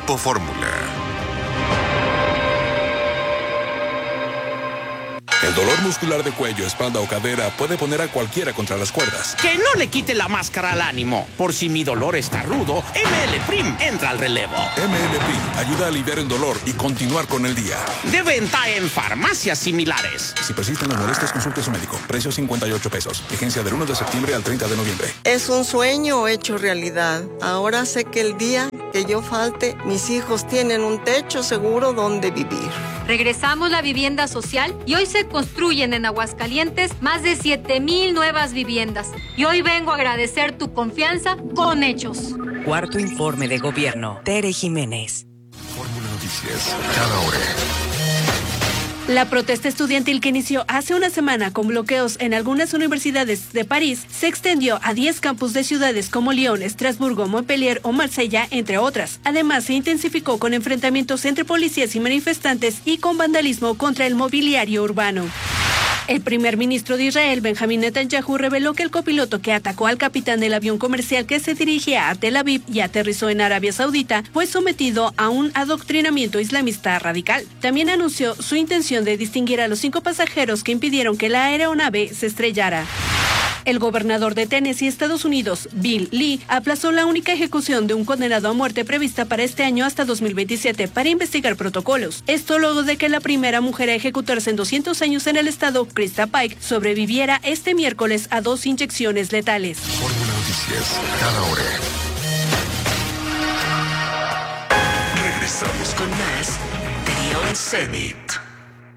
Grupo Fórmula. El dolor muscular de cuello, espalda o cadera puede poner a cualquiera contra las cuerdas. Que no le quite la máscara al ánimo. Por si mi dolor está rudo, ML Prim entra al relevo. ML Prim ayuda a aliviar el dolor y continuar con el día. De venta en farmacias similares. Si persisten las molestias, consulte a su médico. Precio $58. Vigencia del 1 de septiembre al 30 de noviembre. Es un sueño hecho realidad. Ahora sé que el día que yo falte, mis hijos tienen un techo seguro donde vivir. Regresamos la vivienda social y hoy se construyen en Aguascalientes más de 7,000 nuevas viviendas. Y hoy vengo a agradecer tu confianza con hechos. Cuarto informe de gobierno. Tere Jiménez. Fórmula Noticias, cada hora. La protesta estudiantil que inició hace una semana con bloqueos en algunas universidades de París se extendió a 10 campus de ciudades como Lyon, Estrasburgo, Montpellier o Marsella, entre otras. Además, se intensificó con enfrentamientos entre policías y manifestantes y con vandalismo contra el mobiliario urbano. El primer ministro de Israel, Benjamín Netanyahu, reveló que el copiloto que atacó al capitán del avión comercial que se dirigía a Tel Aviv y aterrizó en Arabia Saudita fue sometido a un adoctrinamiento islamista radical. También anunció su intención de distinguir a los 5 pasajeros que impidieron que la aeronave se estrellara. El gobernador de Tennessee, Estados Unidos, Bill Lee, aplazó la única ejecución de un condenado a muerte prevista para este año hasta 2027 para investigar protocolos. Esto luego de que la primera mujer a ejecutarse en 200 años en el estado, Krista Pike, sobreviviera este miércoles a 2 inyecciones letales. Fórmula Noticias, cada hora. Regresamos con más de Beyond Zenith.